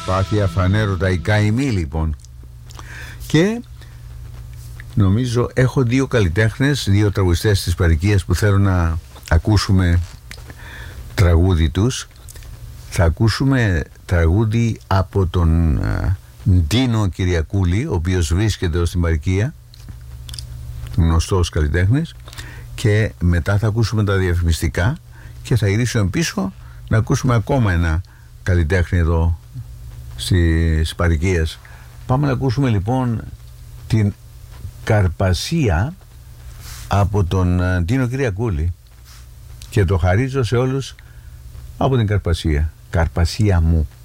Πάθια φανέρωτα η καημή λοιπόν. Και νομίζω έχω δύο καλλιτέχνες, δύο τραγουδιστές της παροικίας που θέλω να ακούσουμε τραγούδι τους. Θα ακούσουμε τραγούδι από τον Ντίνο Κυριακούλη, ο οποίος βρίσκεται στην παροικία, γνωστός καλλιτέχνης, και μετά θα ακούσουμε τα διαφημιστικά και θα γυρίσουμε πίσω να ακούσουμε ακόμα ένα καλλιτέχνη εδώ στις παροικίες. Πάμε να ακούσουμε λοιπόν την Καρπασία από τον Ντίνο Κυριακούλη και το χαρίζω σε όλους από την Καρπασία. Καρπασία μου.